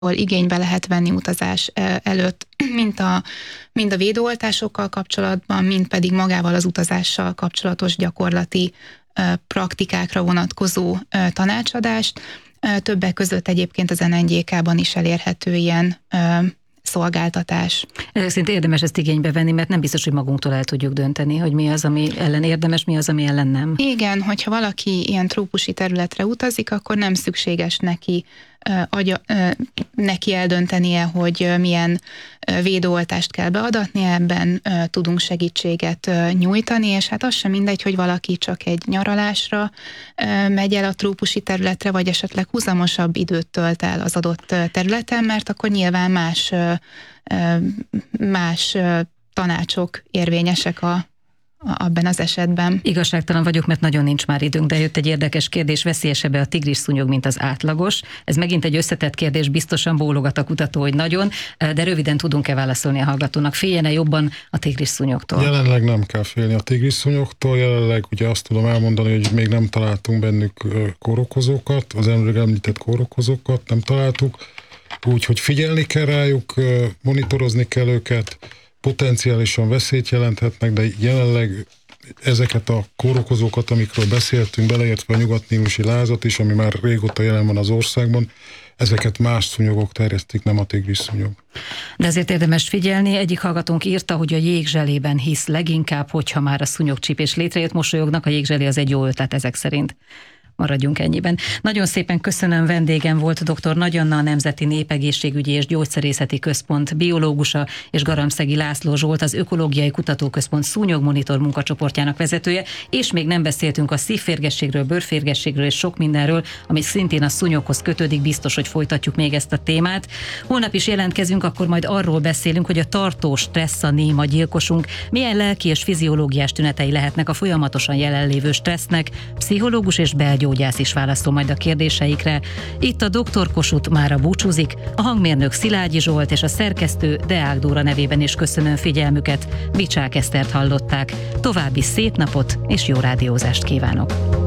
igénybe lehet venni utazás előtt, mind a védőoltásokkal kapcsolatban, mind pedig magával az utazással kapcsolatos gyakorlati praktikákra vonatkozó tanácsadást. Többek között egyébként az NNGK-ban is elérhető ilyen szolgáltatás. Ezek szerint érdemes ezt igénybe venni, mert nem biztos, hogy magunktól el tudjuk dönteni, hogy mi az, ami ellen érdemes, mi az, ami ellen nem. Igen, hogyha valaki ilyen trópusi területre utazik, akkor nem szükséges neki eldöntenie, hogy milyen védőoltást kell beadatni, ebben tudunk segítséget nyújtani, és hát az sem mindegy, hogy valaki csak egy nyaralásra megy el a trópusi területre, vagy esetleg húzamosabb időt tölt el az adott területen, mert akkor nyilván más tanácsok érvényesek abban az esetben. Igazságtalan vagyok, mert nagyon nincs már időnk, de jött egy érdekes kérdés, veszélyesebb a tigris szúnyog, mint az átlagos. Ez megint egy összetett kérdés, biztosan bólogat a kutató, hogy nagyon, de röviden tudunk-e válaszolni a hallgatónak? Féljen-e jobban a tigris szúnyogtól? Jelenleg nem kell félni a tigris szúnyogtól, jelenleg ugye azt tudom elmondani, hogy még nem találtunk bennük kórokozókat, az előbb említett kórokozókat nem találtuk, úgyhogy figyelni kell rájuk, monitorozni kell őket, potenciálisan veszélyt jelenthetnek, de jelenleg ezeket a kórokozókat, amikről beszéltünk, beleértve a nyugatnílusi lázat is, ami már régóta jelen van az országban, ezeket más szúnyogok terjesztik, nem a tigris szúnyog. De ezért érdemes figyelni. Egyik hallgatónk írta, hogy a jégzselében hisz leginkább, hogyha már a szúnyogcsípés létrejött, mosolyognak, a jégzselé az egy jó ötlet ezek szerint. Maradjunk ennyiben. Nagyon szépen köszönöm, vendégem volt dr. Nagy Anna, a Nemzeti Népegészségügyi és Gyógyszerészeti Központ biológusa, és Garamszegi László Zsolt, az Ökológiai Kutatóközpont szúnyogmonitor munkacsoportjának vezetője, és még nem beszéltünk a szívférgességről, bőrférgességről és sok mindenről, ami szintén a szúnyoghoz kötődik, biztos, hogy folytatjuk még ezt a témát. Holnap is jelentkezünk, akkor majd arról beszélünk, hogy a tartós stressz a néma gyilkosunk, milyen lelki és fiziológiás tünetei lehetnek a folyamatosan jelenlévő stressznek, pszichológus és belgyógyász is válaszol majd a kérdéseikre. Itt a Dr. Kossuth mára búcsúzik, a hangmérnök Szilágyi Zsolt és a szerkesztő Deák Dóra nevében is köszönöm figyelmüket. Bicsák Esztert hallották. További szép napot és jó rádiózást kívánok!